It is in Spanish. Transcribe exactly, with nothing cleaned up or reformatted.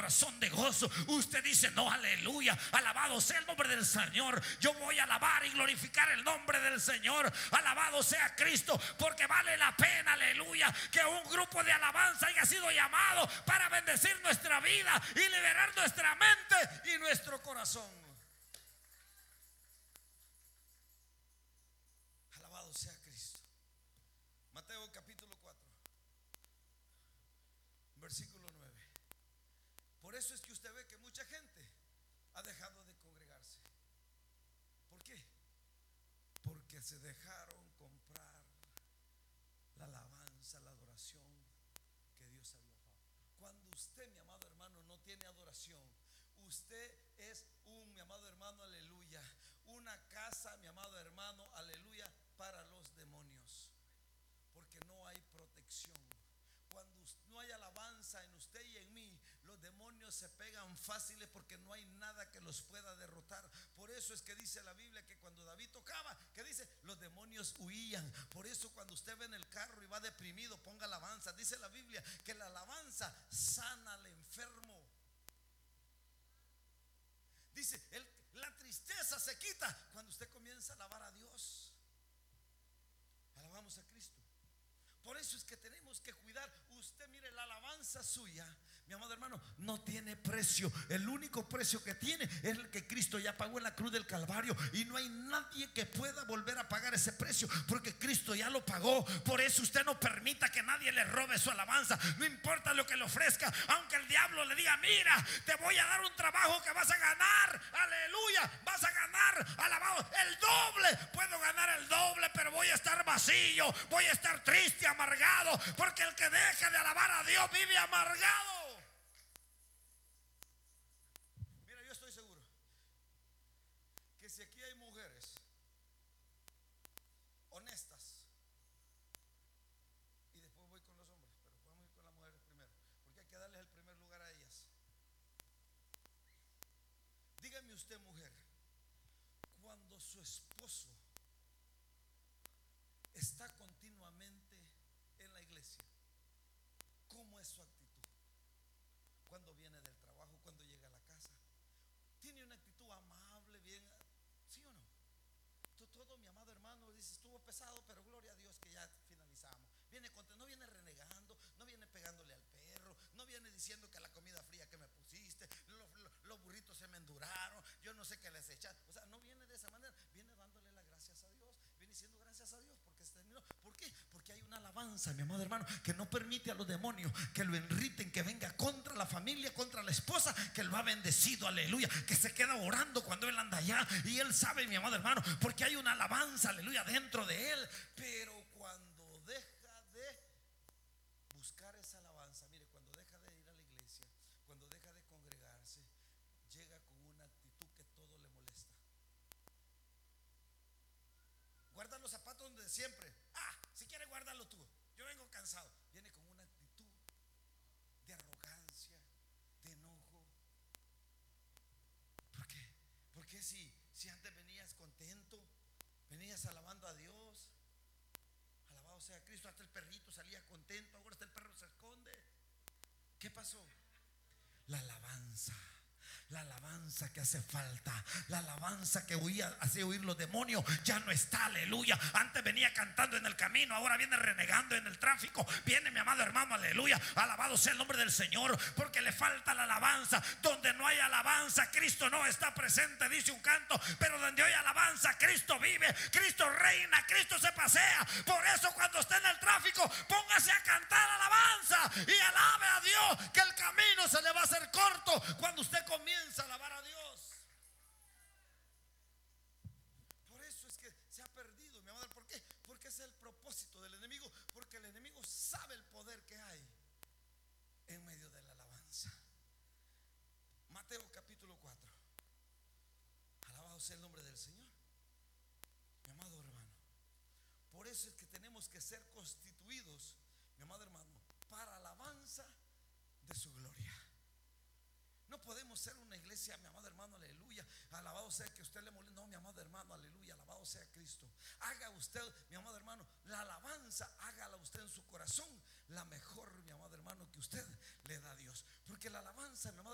corazón de gozo. Usted dice: no, aleluya, alabado sea el nombre del Señor. Yo voy a alabar y glorificar el nombre del Señor. Alabado sea Cristo, porque vale la pena, aleluya, que un grupo de alabanza haya sido llamado para bendecir nuestra vida y liberar nuestra mente y nuestro corazón. Alabado sea Cristo. Mateo capítulo cuatro, versículo nueve. Por eso es que usted ve que mucha gente ha dejado de congregarse. ¿Por qué? Porque se dejaron comprar la alabanza, la adoración que Dios había dado. Cuando usted, mi amado hermano, no tiene adoración, usted es un, mi amado hermano, aleluya, una casa, mi amado hermano, aleluya, para los demonios. Porque no hay protección. Cuando no hay alabanza en usted y en mí, los demonios se pegan fáciles, porque no hay nada que los pueda derrotar. Por eso es que dice la Biblia que cuando David tocaba, que dice, los demonios huían. Por eso cuando usted ve en el carro y va deprimido, ponga alabanza. Dice la Biblia que la alabanza sana al enfermo. Dice, el, la tristeza se quita cuando usted comienza a alabar a Dios. Alabamos a Cristo. Por eso es que tenemos que cuidar. Usted mire, la alabanza suya, mi amado hermano, no tiene precio. El único precio que tiene es el que Cristo ya pagó en la cruz del Calvario. Y no hay nadie que pueda volver a pagar ese precio, porque Cristo ya lo pagó. Por eso usted no permita que nadie le robe su alabanza. No importa lo que le ofrezca. Aunque el diablo le diga: mira, te voy a dar un trabajo que vas a ganar, aleluya, vas a ganar, alabado, el doble. Puedo ganar el doble, pero voy a estar vacío, voy a estar triste, amargado, porque el que deja de alabar a Dios vive amargado. Mira, yo estoy seguro que si aquí hay mujeres honestas, y después voy con los hombres, pero podemos ir con las mujeres primero, porque hay que darles el primer lugar a ellas. Dígame usted, mujer, cuando su esposo está continuamente en la iglesia, ¿cómo es su actitud? Cuando viene del trabajo, cuando llega a la casa, ¿tiene una actitud amable, bien? ¿Sí o no? Todo, mi amado hermano, dice: estuvo pesado, pero gloria a Dios que ya finalizamos. Viene contento, no viene renegando, no viene pegándole al perro, no viene diciendo que la comida fría que me pusiste, los, los, los burritos se me enduraron, yo no sé qué les echaste. O sea, no viene de esa manera, viene dándole las gracias a Dios, viene diciendo gracias a Dios porque se terminó. ¿Por qué? Porque hay una alabanza, mi amado hermano, que no permite a los demonios que lo enriten, que venga contra la familia, contra la esposa, que lo ha bendecido, aleluya, que se queda orando cuando él anda allá. Y él sabe, mi amado hermano, porque hay una alabanza, aleluya, dentro de él. Pero cuando deja de buscar esa alabanza, mire, cuando deja de ir a la iglesia, cuando deja de congregarse, llega con una actitud que todo le molesta. Guarda los zapatos donde siempre. Ah, si quieres guardarlo tú, yo vengo cansado. Viene con una actitud de arrogancia, de enojo. ¿Por qué? Porque si, si antes venías contento, venías alabando a Dios, alabado sea Cristo, hasta el perrito salía contento, ahora hasta el perro se esconde. ¿Qué pasó? La alabanza. La alabanza que hace falta, la alabanza que oía, hace oír los demonios, ya no está, aleluya. Antes venía cantando en el camino, ahora viene renegando en el tráfico. Viene, mi amado hermano, aleluya, alabado sea el nombre del Señor, porque le falta la alabanza. Donde no hay alabanza, Cristo no está presente, dice un canto. Pero donde hay alabanza, Cristo vive, Cristo reina, Cristo se pasea. Por eso cuando esté en el tráfico, póngase a cantar alabanza y alabe a Dios, que el camino se le va a hacer corto cuando usted comienza a alabar a Dios. Por eso es que se ha perdido, mi amado. ¿Por qué? Porque es el propósito del enemigo. Porque el enemigo sabe el poder que hay en medio de la alabanza. Mateo capítulo cuatro. Alabado sea el nombre del Señor. Mi amado hermano, por eso es que tenemos que ser constituidos, mi amado hermano, para alabanza de su gloria. No podemos ser una iglesia, mi amado hermano, aleluya, alabado sea que usted le moleste. No, mi amado hermano, aleluya, alabado sea Cristo. Haga usted, mi amado hermano, la alabanza, hágala usted en su corazón, la mejor, mi amado hermano, que usted le da a Dios. Porque la alabanza, mi amado